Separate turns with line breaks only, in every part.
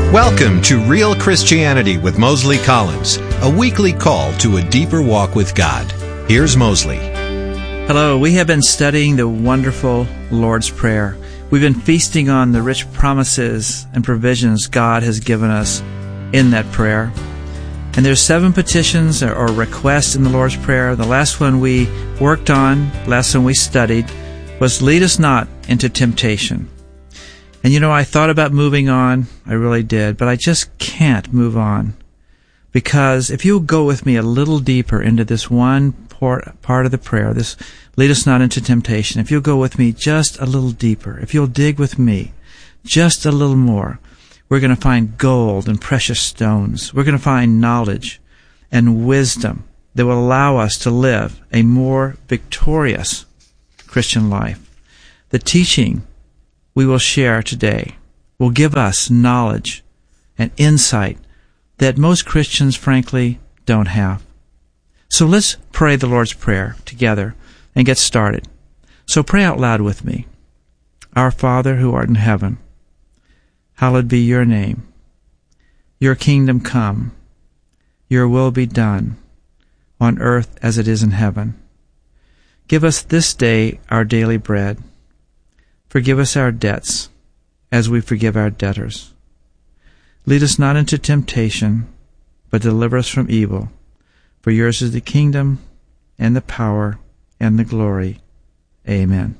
Welcome to Real Christianity with Mosley Collins, a weekly call to a deeper walk with God. Here's Mosley.
Hello, we have been studying the wonderful Lord's Prayer. We've been feasting on the rich promises and provisions God has given us in that prayer. And there's 7 petitions or requests in the Lord's Prayer. The last one we worked on, last one we studied, was lead us not into temptation. And I thought about moving on. I really did. But I just can't move on. Because if you'll go with me a little deeper into this one part of the prayer, this lead us not into temptation, if you'll go with me just a little deeper, if you'll dig with me just a little more, we're going to find gold and precious stones. We're going to find knowledge and wisdom that will allow us to live a more victorious Christian life. The teaching we will share today will give us knowledge and insight that most Christians, frankly, don't have. So let's pray the Lord's Prayer together and get started. So pray out loud with me. Our Father who art in heaven, hallowed be your name. Your kingdom come. Your will be done on earth as it is in heaven. Give us this day our daily bread. Forgive us our debts, as we forgive our debtors. Lead us not into temptation, but deliver us from evil. For yours is the kingdom, and the power, and the glory. Amen.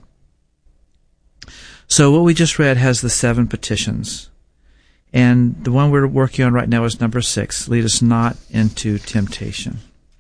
So what we just read has the 7 petitions. And the one we're working on right now is number 6, lead us not into temptation.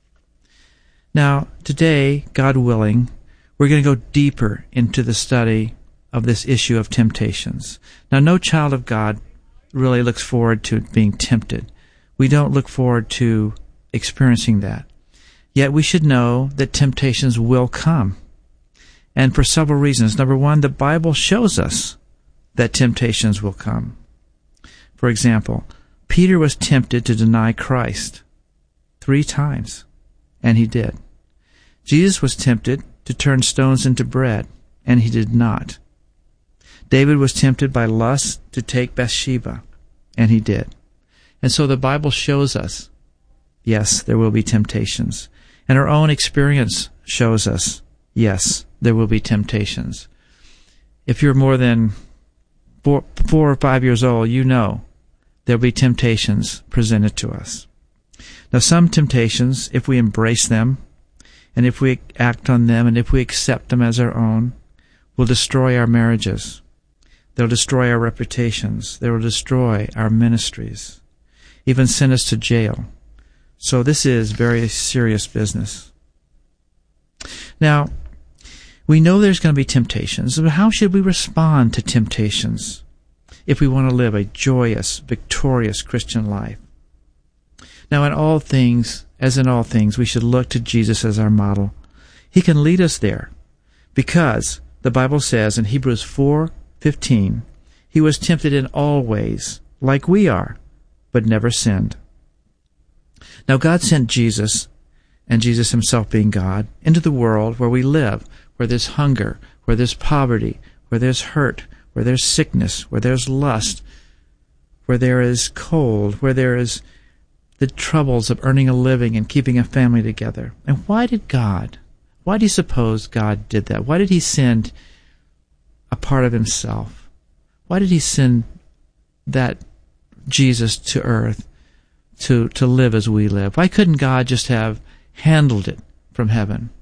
Now, today, God willing, we're going to go deeper into the study of this issue of temptations. Now, no child of God really looks forward to being tempted. We don't look forward to experiencing that. Yet we should know that temptations will come. And for several reasons. Number 1, the Bible shows us that temptations will come. For example, Peter was tempted to deny Christ 3 times, and he did. Jesus was tempted to turn stones into bread, and he did not. David was tempted by lust to take Bathsheba, and he did. And so the Bible shows us, yes, there will be temptations. And our own experience shows us, yes, there will be temptations. If you're more than 4 or 5 years old, you know there will be temptations presented to us. Now, some temptations, if we embrace them, and if we act on them, and if we accept them as our own, will destroy our marriages. They'll destroy our reputations. They will destroy our ministries, even send us to jail. So this is very serious business. Now, we know there's going to be temptations, but how should we respond to temptations if we want to live a joyous, victorious Christian life? Now, in all things, as in all things, we should look to Jesus as our model. He can lead us there because the Bible says in Hebrews 4:15, he was tempted in all ways, like we are, but never sinned. Now God sent Jesus, and Jesus himself being God, into the world where we live, where there's hunger, where there's poverty, where there's hurt, where there's sickness, where there's lust, where there is cold, where there is the troubles of earning a living and keeping a family together. And why do you suppose God did that? Why did he send a part of himself? Why did he send that Jesus to earth to live as we live? Why couldn't God just have handled it from heaven?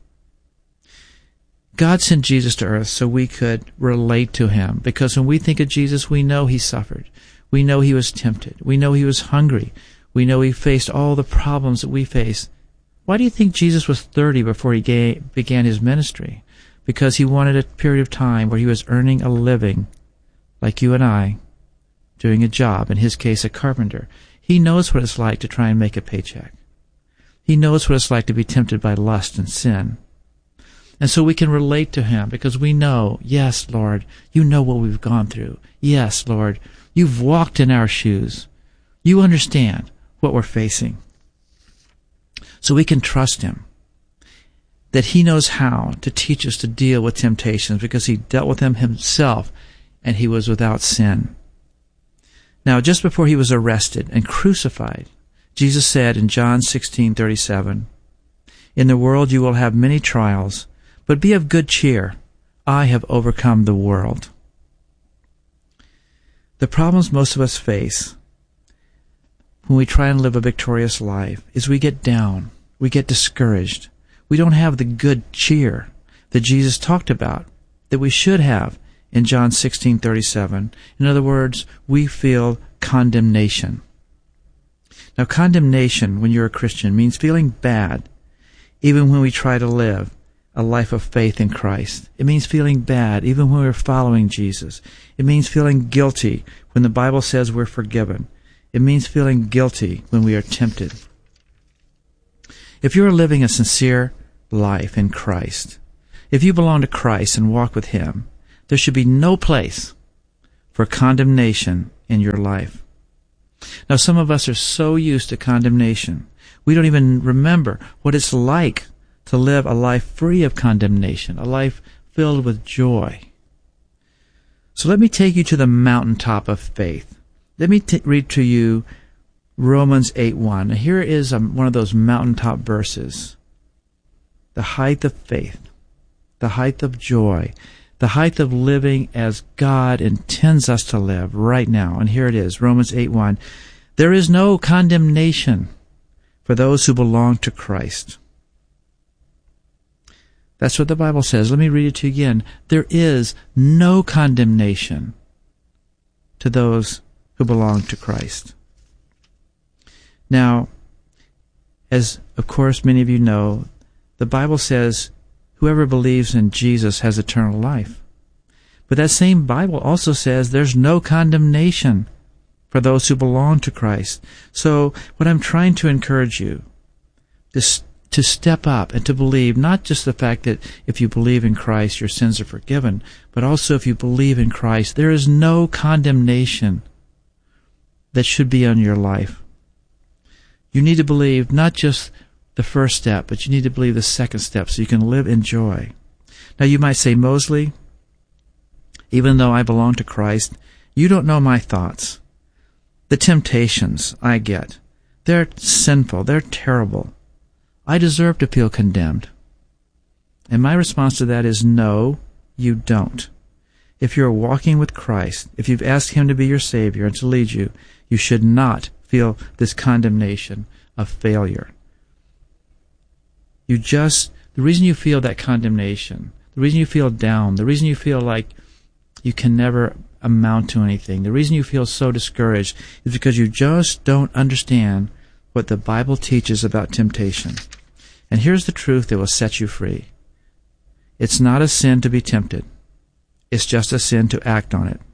God sent Jesus to earth so we could relate to him, because when we think of Jesus, we know he suffered. We know he was tempted. We know he was hungry. We know he faced all the problems that we face. Why do you think Jesus was 30 before he began his ministry? Because he wanted a period of time where he was earning a living, like you and I, doing a job, in his case a carpenter. He knows what it's like to try and make a paycheck. He knows what it's like to be tempted by lust and sin. And so we can relate to him because we know, yes, Lord, you know what we've gone through. Yes, Lord, you've walked in our shoes. You understand what we're facing. So we can trust him, that he knows how to teach us to deal with temptations because he dealt with them himself and he was without sin. Now, just before he was arrested and crucified, Jesus said in John 16:37, "In the world you will have many trials, but be of good cheer. I have overcome the world." The problems most of us face when we try and live a victorious life is we get down, we get discouraged. We don't have the good cheer that Jesus talked about, that we should have in John 16:37. In other words, we feel condemnation. Now, condemnation, when you're a Christian, means feeling bad even when we try to live a life of faith in Christ. It means feeling bad even when we're following Jesus. It means feeling guilty when the Bible says we're forgiven. It means feeling guilty when we are tempted. If you're living a sincere life in Christ, if you belong to Christ and walk with Him, there should be no place for condemnation in your life. Now, some of us are so used to condemnation, we don't even remember what it's like to live a life free of condemnation, a life filled with joy. So let me take you to the mountaintop of faith. Let me read to you Romans 8:1. Here is one of those mountaintop verses. The height of faith, the height of joy, the height of living as God intends us to live right now. And here it is, Romans 8:1. There is no condemnation for those who belong to Christ. That's what the Bible says. Let me read it to you again. There is no condemnation to those who belong to Christ. Now, as of course many of you know, the Bible says whoever believes in Jesus has eternal life. But that same Bible also says there's no condemnation for those who belong to Christ. So what I'm trying to encourage you is to step up and to believe not just the fact that if you believe in Christ your sins are forgiven, but also if you believe in Christ there is no condemnation that should be on your life. You need to believe not just the first step, but you need to believe the second step so you can live in joy. Now you might say, Mosley, even though I belong to Christ, you don't know my thoughts. The temptations I get, they're sinful, they're terrible. I deserve to feel condemned. And my response to that is no, you don't. If you're walking with Christ, if you've asked Him to be your Savior and to lead you, you should not feel this condemnation of failure. The reason you feel that condemnation, the reason you feel down, the reason you feel like you can never amount to anything, the reason you feel so discouraged is because you just don't understand what the Bible teaches about temptation. And here's the truth that will set you free. It's not a sin to be tempted. It's just a sin to act on it.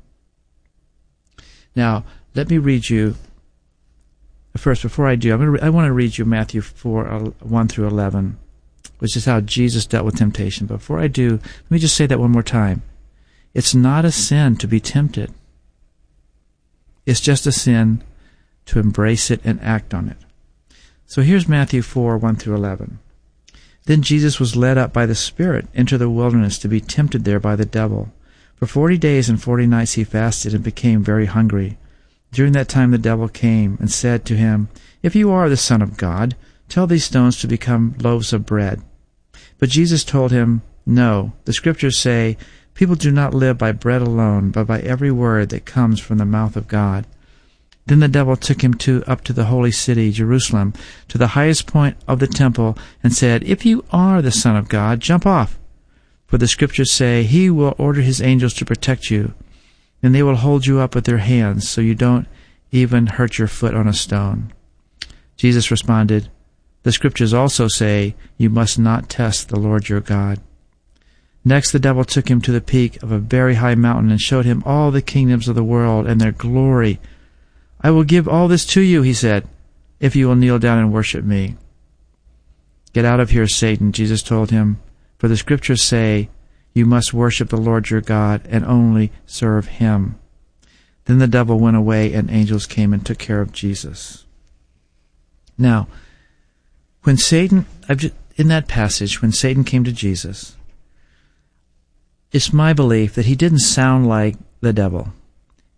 Now, let me read you, first, before I do, I want to read you Matthew 4:1 through 11, which is how Jesus dealt with temptation. But before I do, let me just say that one more time. It's not a sin to be tempted. It's just a sin to embrace it and act on it. So here's Matthew 4:1 through 11. Then Jesus was led up by the Spirit into the wilderness to be tempted there by the devil. For 40 days and 40 nights he fasted and became very hungry. During that time the devil came and said to him, If you are the Son of God, tell these stones to become loaves of bread. But Jesus told him, No, the Scriptures say, People do not live by bread alone, but by every word that comes from the mouth of God. Then the devil took him up to the holy city, Jerusalem, to the highest point of the temple, and said, If you are the Son of God, jump off. For the Scriptures say, He will order His angels to protect you, and they will hold you up with their hands, so you don't even hurt your foot on a stone. Jesus responded, The Scriptures also say, You must not test the Lord your God. Next the devil took him to the peak of a very high mountain and showed him all the kingdoms of the world and their glory. I will give all this to you, he said, if you will kneel down and worship me. Get out of here, Satan, Jesus told him, for the Scriptures say, You must worship the Lord your God and only serve Him. Then the devil went away and angels came and took care of Jesus. Now, when Satan, in that passage, when Satan came to Jesus, it's my belief that he didn't sound like the devil.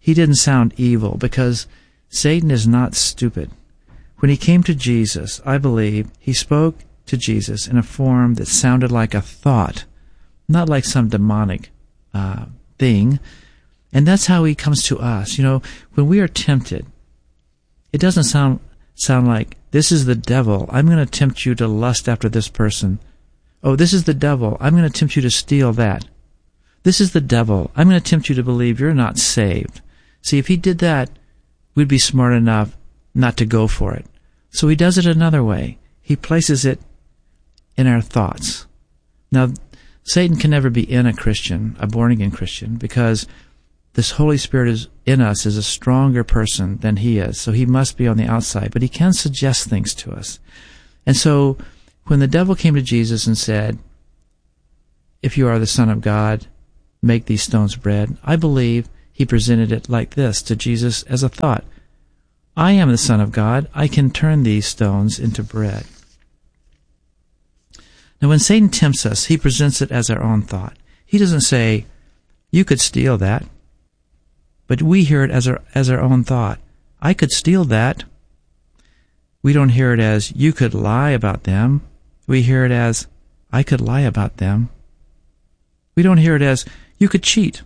he didn't sound evil, because Satan is not stupid. When he came to Jesus, I believe he spoke to Jesus in a form that sounded like a thought, not like some demonic thing. And that's how he comes to us. When we are tempted, it doesn't sound like, this is the devil, I'm going to tempt you to lust after this person. Oh, this is the devil, I'm going to tempt you to steal that. This is the devil, I'm going to tempt you to believe you're not saved. See, if he did that, we'd be smart enough not to go for it. So he does it another way. He places it in our thoughts. Now, Satan can never be in a Christian, a born-again Christian, because this Holy Spirit is in us is a stronger person than he is, so he must be on the outside, but he can suggest things to us. And so when the devil came to Jesus and said, if you are the Son of God, make these stones bread, I believe he presented it like this to Jesus as a thought. I am the Son of God. I can turn these stones into bread. Now, when Satan tempts us, he presents it as our own thought. He doesn't say, you could steal that. But we hear it as our own thought. I could steal that. We don't hear it as, you could lie about them. We hear it as, I could lie about them. We don't hear it as, you could cheat.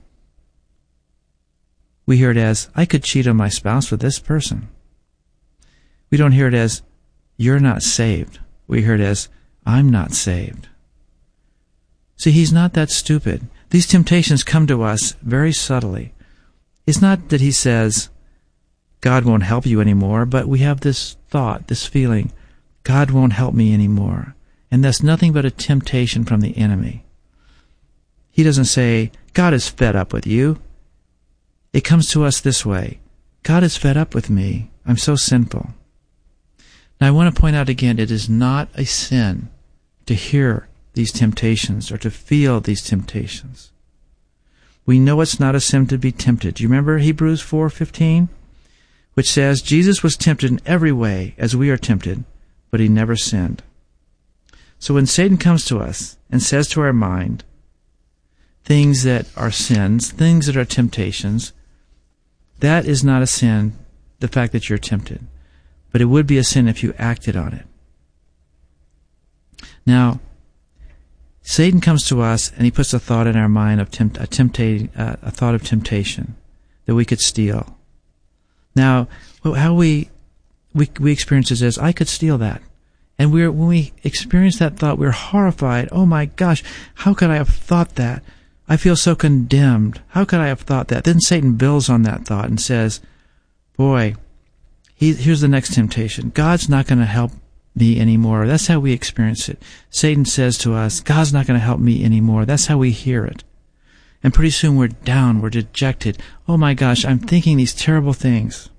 We hear it as, I could cheat on my spouse with this person. We don't hear it as, you're not saved. We hear it as, I'm not saved. See, he's not that stupid. These temptations come to us very subtly. It's not that he says, God won't help you anymore, but we have this thought, this feeling, God won't help me anymore. And that's nothing but a temptation from the enemy. He doesn't say, God is fed up with you. It comes to us this way. God is fed up with me. I'm so sinful. Now, I want to point out again, it is not a sin to hear these temptations or to feel these temptations. We know it's not a sin to be tempted. Do you remember Hebrews 4:15? Which says, Jesus was tempted in every way as we are tempted, but he never sinned. So when Satan comes to us and says to our mind things that are sins, things that are temptations, that is not a sin, the fact that you're tempted. But it would be a sin if you acted on it. Now, Satan comes to us and he puts a thought in our mind of a thought of temptation that we could steal. Now, how we experience it is, I could steal that. And when we experience that thought, we're horrified. Oh my gosh, how could I have thought that? I feel so condemned. How could I have thought that? Then Satan builds on that thought and says, boy, here's the next temptation. God's not going to help me anymore. That's how we experience it. Satan says to us, God's not going to help me anymore. That's how we hear it. And pretty soon we're down, we're dejected. Oh my gosh, I'm thinking these terrible things.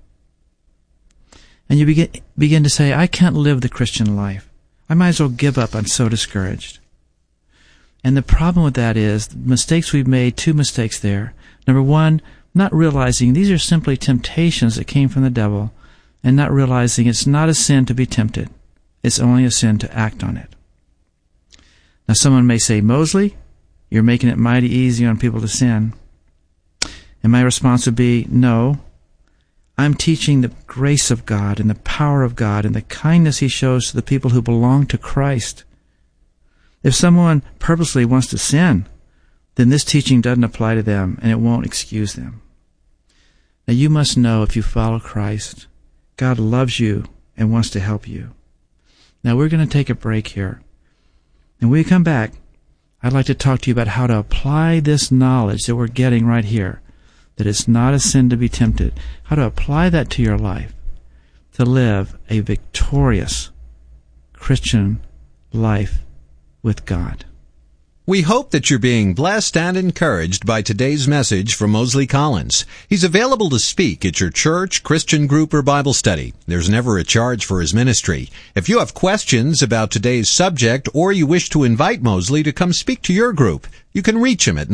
And you begin to say, I can't live the Christian life. I might as well give up. I'm so discouraged. And the problem with that is, the mistakes we've made, two mistakes there. Number one, not realizing these are simply temptations that came from the devil, and not realizing it's not a sin to be tempted. It's only a sin to act on it. Now someone may say, Mosley, you're making it mighty easy on people to sin. And my response would be, no. I'm teaching the grace of God and the power of God and the kindness he shows to the people who belong to Christ. If someone purposely wants to sin, then this teaching doesn't apply to them and it won't excuse them. Now you must know, if you follow Christ, God loves you and wants to help you. Now we're going to take a break here. And when we come back, I'd like to talk to you about how to apply this knowledge that we're getting right here, that it's not a sin to be tempted, how to apply that to your life, to live a victorious Christian life with God.
We hope that you're being blessed and encouraged by today's message from Mosley Collins. He's available to speak at your church, Christian group, or Bible study. There's never a charge for his ministry. If you have questions about today's subject, or you wish to invite Mosley to come speak to your group, you can reach him at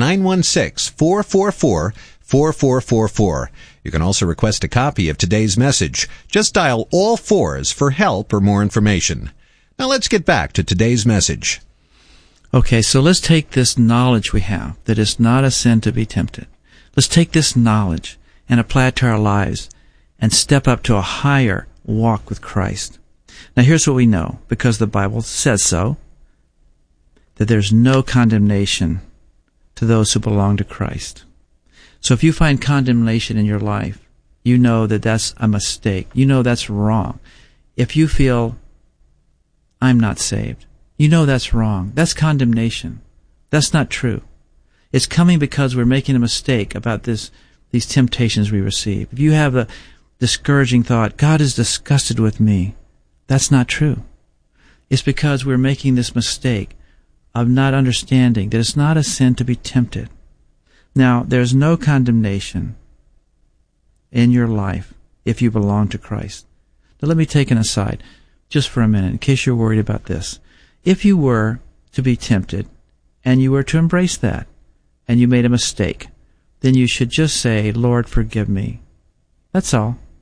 916-444-4444. You can also request a copy of today's message. Just dial all fours for help or more information. Now let's get back to today's message.
Okay, so let's take this knowledge we have, that it's not a sin to be tempted. Let's take this knowledge and apply it to our lives and step up to a higher walk with Christ. Now here's what we know, because the Bible says so, that there's no condemnation to those who belong to Christ. So if you find condemnation in your life, you know that that's a mistake. You know that's wrong. If you feel, I'm not saved, you know that's wrong. That's condemnation. That's not true. It's coming because we're making a mistake about these temptations we receive. If you have the discouraging thought, God is disgusted with me, that's not true. It's because we're making this mistake of not understanding that it's not a sin to be tempted. Now, there's no condemnation in your life if you belong to Christ. Now, let me take an aside just for a minute, in case you're worried about this. If you were to be tempted, and you were to embrace that, and you made a mistake, then you should just say, Lord, forgive me. That's all.